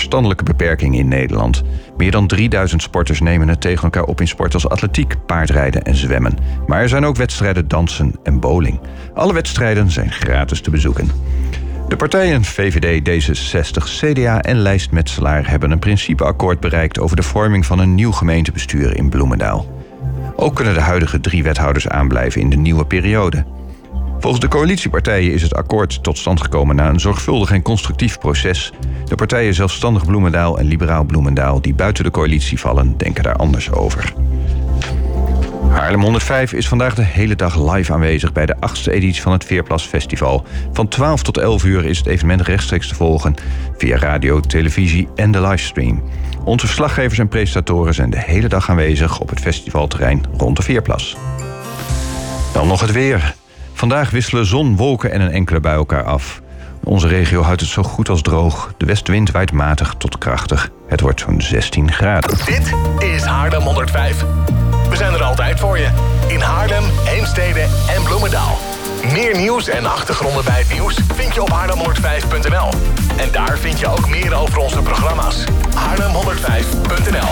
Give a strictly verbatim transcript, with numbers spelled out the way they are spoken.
verstandelijke beperking in Nederland. Meer dan drieduizend sporters nemen het tegen elkaar op in sporten als atletiek, paardrijden en zwemmen. Maar er zijn ook wedstrijden dansen en bowling. Alle wedstrijden zijn gratis te bezoeken. De partijen V V D, D zesenzestig, C D A en lijstmetselaar hebben een principeakkoord bereikt over de vorming van een nieuw gemeentebestuur in Bloemendaal. Ook kunnen de huidige drie wethouders aanblijven in de nieuwe periode. Volgens de coalitiepartijen is het akkoord tot stand gekomen na een zorgvuldig en constructief proces. De partijen Zelfstandig Bloemendaal en Liberaal Bloemendaal, die buiten de coalitie vallen, denken daar anders over. Haarlem honderdvijf is vandaag de hele dag live aanwezig bij de achtste editie van het Veerplas Festival. Van twaalf tot elf uur is het evenement rechtstreeks te volgen via radio, televisie en de livestream. Onze verslaggevers en presentatoren zijn de hele dag aanwezig op het festivalterrein rond de Veerplas. Dan nog het weer. Vandaag wisselen zon, wolken en een enkele bui elkaar af. Onze regio houdt het zo goed als droog. De westenwind waait matig tot krachtig. Het wordt zo'n zestien graden. Dit is Haarlem honderdvijf. We zijn er altijd voor je. In Haarlem, Heemstede en Bloemendaal. Meer nieuws en achtergronden bij het nieuws vind je op haarlem honderdvijf punt n l. En daar vind je ook meer over onze programma's. haarlem honderdvijf punt n l.